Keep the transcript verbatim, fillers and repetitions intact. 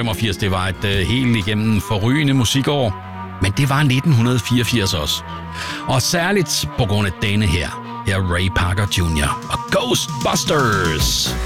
femogfirs, det var et uh, helt igennem forrygende musikår. Men det var nitten fireogfirs også. Og særligt på grund af denne her. Her er Ray Parker junior og Ghostbusters.